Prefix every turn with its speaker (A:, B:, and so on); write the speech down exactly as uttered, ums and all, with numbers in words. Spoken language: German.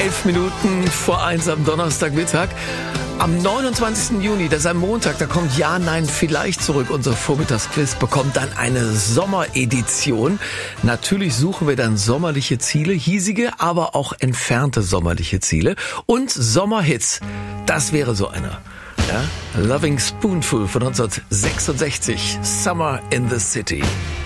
A: Elf Minuten vor eins am Donnerstagmittag. Am neunundzwanzigsten Juni, das ist ein Montag, da kommt Ja, Nein, Vielleicht zurück. Unser Vormittagsquiz bekommt dann eine Sommeredition. Natürlich suchen wir dann sommerliche Ziele, hiesige, aber auch entfernte sommerliche Ziele. Und Sommerhits, das wäre so einer. Ja? Loving Spoonful von neunzehnhundertsechsundsechzig, Summer in the City.